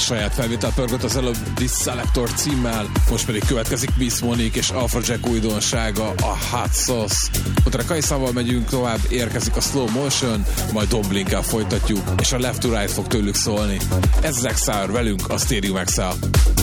saját felvétel pörgött az előbb Disselector címmel, most pedig következik Miss Monique és Afrojack újdonsága, a Hot Sauce. Utána Kaiszával megyünk tovább, érkezik a Slow Motion, majd Domblinkkel folytatjuk, és a Left to Right fog tőlük szólni. Ez Zack Sour velünk, a Stereo Max-el.